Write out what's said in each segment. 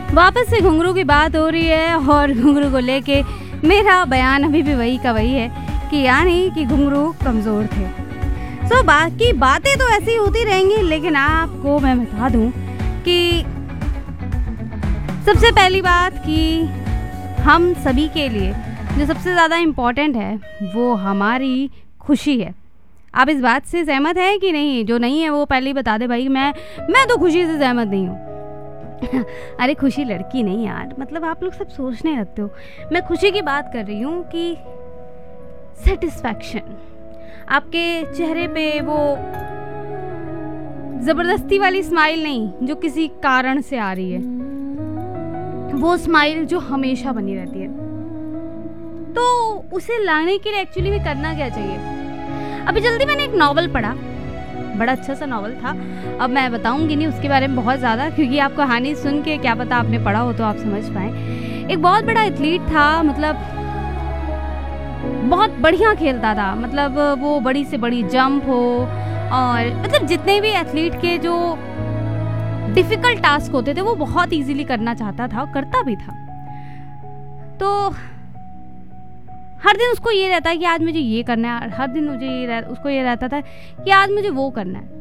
वापस से घुंघरू की बात हो रही है और घुंघरू को लेके मेरा बयान अभी भी वही का वही है कि यानी कि घुंघरू कमज़ोर थे। सो बाकी बातें तो ऐसी होती रहेंगी, लेकिन आपको मैं बता दूं कि सबसे पहली बात कि हम सभी के लिए जो सबसे ज़्यादा इम्पॉर्टेंट है वो हमारी खुशी है। आप इस बात से सहमत हैं कि नहीं? जो नहीं है वो पहले ही बता दे भाई, मैं तो खुशी से सहमत नहीं हूँ। अरे खुशी लड़की नहीं यार, मतलब आप लोग सब सोचने लगते हो। मैं खुशी की बात कर रही हूँ कि सेटिस्फैक्शन, आपके चेहरे पे वो जबरदस्ती वाली स्माइल नहीं जो किसी कारण से आ रही है, वो स्माइल जो हमेशा बनी रहती है। तो उसे लाने के लिए एक्चुअली में करना क्या चाहिए? अभी जल्दी मैंने एक नॉवल पढ़ा, बड़ा अच्छा सा नॉवल था। अब मैं बताऊंगी नहीं उसके बारे में बहुत ज़्यादा, क्योंकि आप कहानी सुन के क्या पता आपने पढ़ा हो तो आप समझ पाए। एक बहुत बड़ा एथलीट था, मतलब बहुत बढ़िया खेलता था, मतलब वो बड़ी से बड़ी जंप हो और मतलब जितने भी एथलीट के जो डिफ़िकल्ट टास्क होते थे वो बहुत इजीली करना चाहता था और करता भी था। तो हर दिन उसको ये रहता है कि आज मुझे ये करना है, हर दिन उसको ये रहता था कि आज मुझे वो करना है।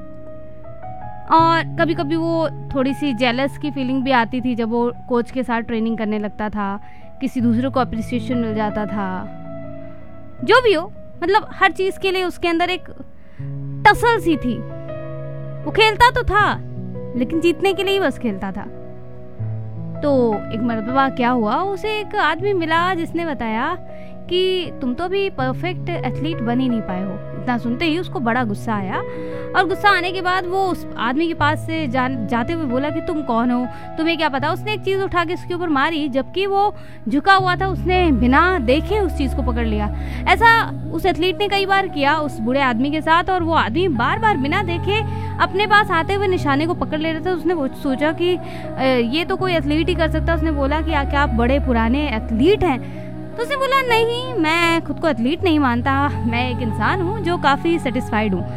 और कभी कभी वो थोड़ी सी जेलस की फीलिंग भी आती थी जब वो कोच के साथ ट्रेनिंग करने लगता था, किसी दूसरे को अप्रिसिएशन मिल जाता था, जो भी हो, मतलब हर चीज़ के लिए उसके अंदर एक टसल सी थी। वो खेलता तो था लेकिन जीतने के लिए ही बस खेलता था। तो एक मरतबा क्या हुआ, उसे एक आदमी मिला जिसने बताया कि तुम तो अभी परफेक्ट एथलीट बन ही नहीं पाए हो। इतना सुनते ही उसको बड़ा गुस्सा आया और गुस्सा आने के बाद वो उस आदमी के पास से जाते हुए बोला कि तुम कौन हो, तुम्हें क्या पता। उसने एक चीज़ उठा के उसके ऊपर मारी, जबकि वो झुका हुआ था, उसने बिना देखे उस चीज़ को पकड़ लिया। ऐसा उस एथलीट ने कई बार किया उस बूढ़े आदमी के साथ, और वो आदमी बार बार बिना देखे अपने पास आते हुए निशाने को पकड़ ले रहे थे। उसने सोचा कि ये तो कोई एथलीट ही कर सकता। उसने बोला कि क्या आप बड़े पुराने एथलीट हैं? तो उसने बोला नहीं, मैं खुद को एथलीट नहीं मानता, मैं एक इंसान हूँ जो काफ़ी सेटिस्फाइड हूँ।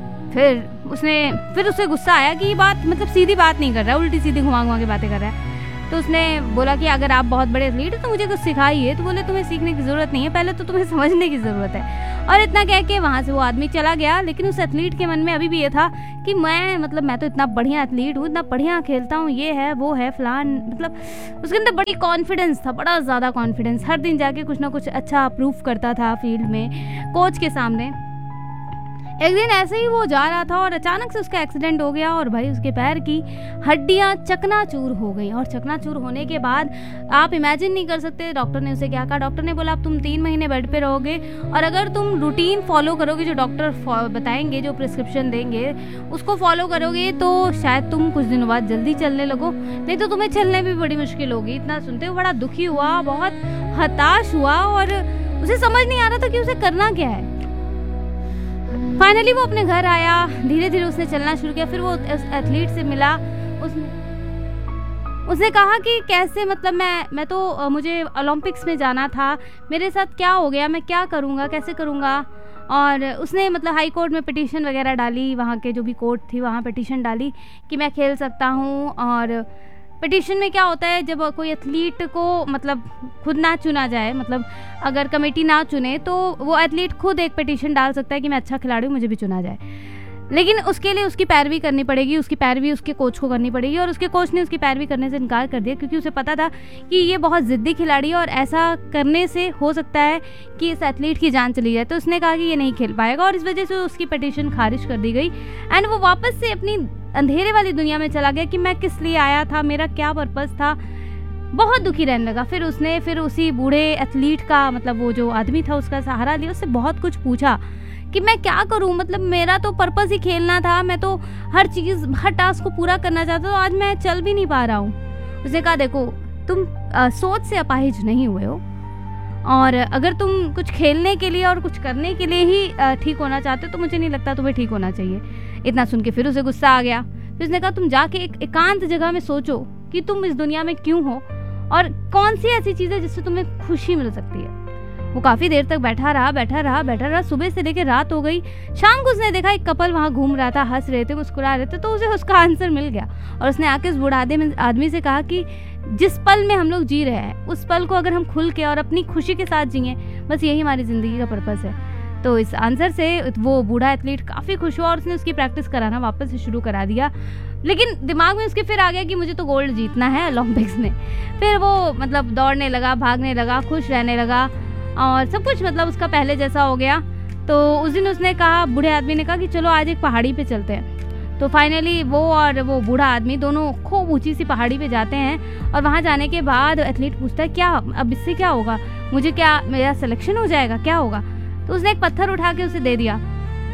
फिर उसे गुस्सा आया कि ये बात मतलब सीधी बात नहीं कर रहा है, उल्टी सीधी घुमा घुमा के बातें कर रहा है। तो उसने बोला कि अगर आप बहुत बड़े एथलीट हो तो मुझे कुछ सिखाइए। तो बोले तुम्हें सीखने की ज़रूरत नहीं है, पहले तो तुम्हें समझने की ज़रूरत है। और इतना कह के वहाँ से वो आदमी चला गया। लेकिन उस एथलीट के मन में अभी भी ये था कि मैं तो इतना बढ़िया एथलीट हूँ, इतना बढ़िया खेलता हूँ, ये है वो है फलान, मतलब उसके अंदर बड़ी कॉन्फिडेंस था, बड़ा ज़्यादा कॉन्फिडेंस। हर दिन जाके कुछ ना कुछ अच्छा प्रूफ करता था फील्ड में कोच के सामने। एक दिन ऐसे ही वो जा रहा था और अचानक से उसका एक्सीडेंट हो गया और भाई उसके पैर की हड्डियां चकनाचूर हो गई। और चकनाचूर होने के बाद आप इमेजिन नहीं कर सकते डॉक्टर ने उसे क्या कहा। डॉक्टर ने बोला अब तुम 3 महीने बेड पे रहोगे, और अगर तुम रूटीन फॉलो करोगे, जो डॉक्टर बताएंगे, जो प्रिस्क्रिप्शन देंगे उसको फॉलो करोगे, तो शायद तुम कुछ दिनों बाद जल्दी चलने लगो, नहीं तो तुम्हें चलने भी बड़ी मुश्किल होगी। इतना सुनते हुए बड़ा दुखी हुआ, बहुत हताश हुआ और उसे समझ नहीं आ रहा था कि उसे करना क्या है। फाइनली वो अपने घर आया, धीरे धीरे उसने चलना शुरू किया। फिर वो उस एथलीट से मिला, उसने कहा कि कैसे, मतलब मैं तो मुझे ओलंपिक्स में जाना था, मेरे साथ क्या हो गया, मैं क्या करूँगा, कैसे करूँगा। और उसने मतलब हाई कोर्ट में पिटीशन वगैरह डाली, वहाँ के जो भी कोर्ट थी वहाँ पिटीशन डाली कि मैं खेल सकता हूँ। और पिटीशन में क्या होता है, जब कोई एथलीट को मतलब खुद ना चुना जाए, मतलब अगर कमेटी ना चुने, तो वो एथलीट खुद एक पिटीशन डाल सकता है कि मैं अच्छा खिलाड़ी हूँ, मुझे भी चुना जाए। लेकिन उसके लिए उसकी पैरवी करनी पड़ेगी, उसकी पैरवी उसके कोच को करनी पड़ेगी। और उसके कोच ने उसकी पैरवी करने से इनकार कर दिया, क्योंकि उसे पता था कि ये बहुत ज़िद्दी खिलाड़ी है और ऐसा करने से हो सकता है कि इस एथलीट की जान चली जाए। तो उसने कहा कि ये नहीं खेल पाएगा, और इस वजह से उसकी पिटीशन खारिज कर दी गई। एंड वो वापस से अपनी अंधेरे वाली दुनिया में चला गया कि मैं किस लिए आया था, मेरा क्या पर्पस था। बहुत दुखी रहने लगा। फिर उसी बूढ़े एथलीट का, मतलब वो जो आदमी था, उसका सहारा लिया, उससे बहुत कुछ पूछा कि मैं क्या करूं, मतलब मेरा तो पर्पस ही खेलना था, मैं तो हर चीज़, हर टास्क को पूरा करना चाहता हूँ, आज मैं चल भी नहीं पा रहा हूँ। उसने कहा देखो, तुम सोच से अपाहिज नहीं हुए हो, और अगर तुम कुछ खेलने के लिए और कुछ करने के लिए ही ठीक होना चाहते हो तो मुझे नहीं लगता तुम्हें ठीक होना चाहिए। इतना सुन के फिर उसे गुस्सा आ गया। फिर उसने कहा तुम जाके एक एकांत जगह में सोचो कि तुम इस दुनिया में क्यों हो और कौन सी ऐसी चीज़ है जिससे तुम्हें खुशी मिल सकती है। वो काफ़ी देर तक बैठा रहा, सुबह से लेकर रात हो गई। शाम को उसने देखा एक कपल वहाँ घूम रहा था, हंस रहे थे, मुस्कुरा रहे थे, तो उसे उसका आंसर मिल गया। और उसने आके उस बूढ़े आदमी से कहा कि जिस पल में हम लोग जी रहे हैं उस पल को अगर हम खुल के और अपनी खुशी के साथ जिए, बस यही हमारी ज़िंदगी का पर्पस है। तो इस आंसर से वो बूढ़ा एथलीट काफ़ी खुश हुआ और उसने उसकी प्रैक्टिस कराना वापस से शुरू करा दिया। लेकिन दिमाग में उसके फिर आ गया कि मुझे तो गोल्ड जीतना है ओलंपिक्स में। फिर वो मतलब दौड़ने लगा, भागने लगा, खुश रहने लगा और सब कुछ मतलब उसका पहले जैसा हो गया। तो उस दिन उसने कहा, बूढ़े आदमी ने कहा कि चलो आज एक पहाड़ी पे चलते हैं। तो फाइनली वो और वो बूढ़ा आदमी दोनों खूब ऊंची सी पहाड़ी पे जाते हैं और वहाँ जाने के बाद एथलीट पूछता है क्या अब इससे क्या होगा, मुझे क्या मेरा सिलेक्शन हो जाएगा, क्या होगा? तो उसने एक पत्थर उठा के उसे दे दिया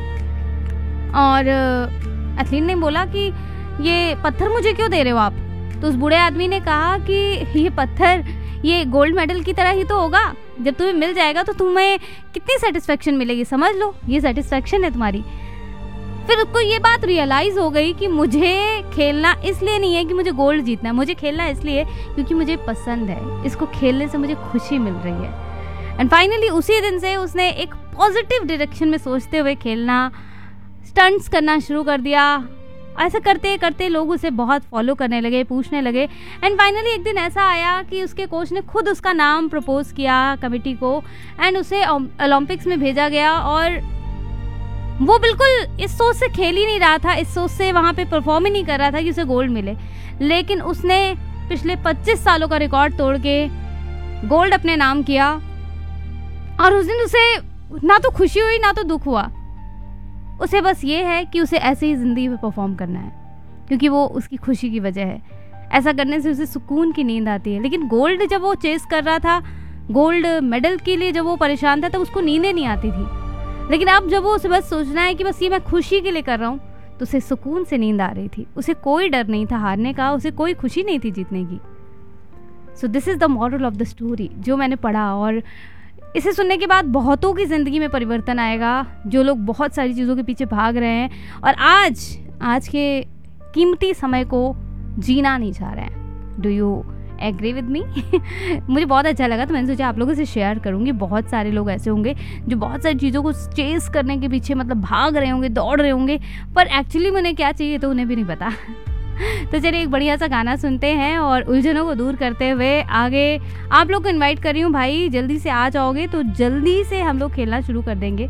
और एथलीट ने बोला कि ये पत्थर मुझे क्यों दे रहे हो आप? तो उस बूढ़े आदमी ने कहा कि ये पत्थर ये गोल्ड मेडल की तरह ही तो होगा, जब तुम्हें मिल जाएगा तो तुम्हें कितनी सेटिस्फेक्शन मिलेगी, समझ लो ये सेटिस्फेक्शन है तुम्हारी। फिर उसको ये बात रियलाइज़ हो गई कि मुझे खेलना इसलिए नहीं है कि मुझे गोल्ड जीतना है, मुझे खेलना इसलिए क्योंकि मुझे पसंद है, इसको खेलने से मुझे खुशी मिल रही है। एंड फाइनली उसी दिन से उसने एक पॉजिटिव डायरेक्शन में सोचते हुए खेलना, स्टंट्स करना शुरू कर दिया। ऐसा करते करते लोग उसे बहुत फॉलो करने लगे, पूछने लगे। एंड फाइनली एक दिन ऐसा आया कि उसके कोच ने खुद उसका नाम प्रपोज किया कमेटी को एंड उसे ओलंपिक्स में भेजा गया। और वो बिल्कुल इस सोच से खेल ही नहीं रहा था, इस सोच से वहाँ पे परफॉर्म ही नहीं कर रहा था कि उसे गोल्ड मिले, लेकिन उसने पिछले 25 सालों का रिकॉर्ड तोड़ के गोल्ड अपने नाम किया। और उस दिन उसे ना तो खुशी हुई ना तो दुख हुआ, उसे बस ये है कि उसे ऐसे ही ज़िंदगी में परफॉर्म करना है क्योंकि वो उसकी खुशी की वजह है। ऐसा करने से उसे सुकून की नींद आती है। लेकिन गोल्ड जब वो चेस कर रहा था, गोल्ड मेडल के लिए जब वो परेशान था तब उसको नींदें नहीं आती थी। लेकिन अब जब वो उसे बस सोचना है कि बस ये मैं खुशी के लिए कर रहा हूँ, तो उसे सुकून से नींद आ रही थी। उसे कोई डर नहीं था हारने का, उसे कोई खुशी नहीं थी जीतने की। So this is the moral of the story जो मैंने पढ़ा। और इसे सुनने के बाद बहुतों की ज़िंदगी में परिवर्तन आएगा, जो लोग बहुत सारी चीज़ों के पीछे भाग रहे हैं और आज के कीमती समय को जीना नहीं चाह रहे हैं। Do you agree with me? मुझे बहुत अच्छा लगा तो मैंने सोचा आप लोगों से शेयर करूँगी। बहुत सारे लोग ऐसे होंगे जो बहुत सारी चीज़ों को चेस करने के पीछे मतलब भाग रहे होंगे, दौड़ रहे होंगे, पर एक्चुअली उन्हें क्या चाहिए तो उन्हें भी नहीं पता। तो चलिए एक बढ़िया सा गाना सुनते हैं और उलझनों को दूर करते हुए आगे आप लोग को इनवाइट कर रही हूँ। भाई जल्दी से आ जाओगे तो जल्दी से हम लोग खेलना शुरू कर देंगे,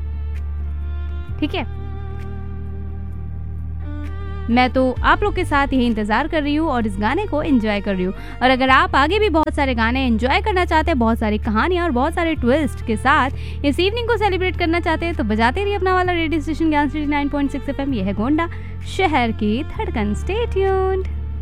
ठीक है? मैं तो आप लोग के साथ यही इंतज़ार कर रही हूँ और इस गाने को एंजॉय कर रही हूँ। और अगर आप आगे भी बहुत सारे गाने एंजॉय करना चाहते हैं, बहुत सारी कहानियाँ और बहुत सारे ट्विस्ट के साथ इस इवनिंग को सेलिब्रेट करना चाहते हैं, तो बजाते रहिए अपना वाला रेडियो स्टेशन ज्ञान 9.6 FM। यह है गोंडा, शहर की धड़कन। Stay tuned.